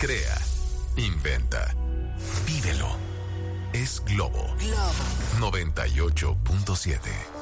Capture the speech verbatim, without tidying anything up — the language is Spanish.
Crea, inventa, vívelo. Es Globo. Globo noventa y ocho punto siete.